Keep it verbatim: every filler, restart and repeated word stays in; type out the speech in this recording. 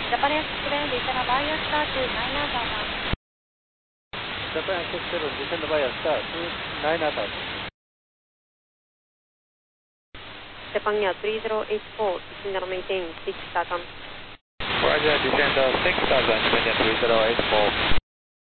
Japan Express, descend by your start to nine Atata. Japan six seven, descend by your start to nine Atata. Japan Air three zero eight four, descend and maintain six Atata. Roger, descend six thousand, Japan Air three zero eight four.